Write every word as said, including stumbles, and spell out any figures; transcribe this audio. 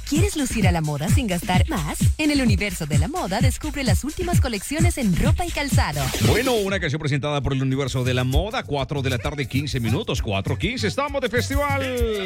¿Quieres lucir a la moda sin gastar más? En el universo de la moda descubre las últimas colecciones en ropa y calzado. Bueno, una canción presentada por el universo de la moda, cuatro de la tarde, quince minutos, cuatro quince, estamos de festival.